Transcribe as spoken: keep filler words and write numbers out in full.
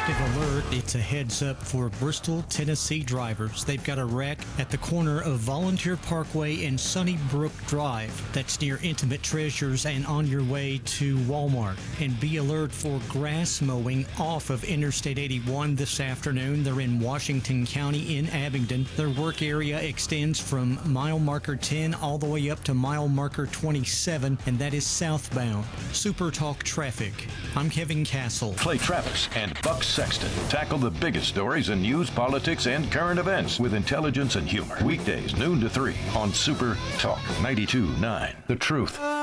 Active alert. It's a heads up for Bristol, Tennessee drivers. They've got a wreck at the corner of Volunteer Parkway and Sunnybrook Drive. That's near Intimate Treasures and on your way to Walmart. And be alert for grass mowing off of Interstate eighty-one this afternoon. They're in Washington County in Abingdon. Their work area extends from mile marker ten all the way up to mile marker twenty-seven, and that is southbound. Super Talk Traffic. I'm Kevin Castle. Clay Travis and Buck Sexton tackle the biggest stories in news, politics, and current events with intelligence and humor. Weekdays, noon to three on Super Talk ninety-two point nine. The Truth.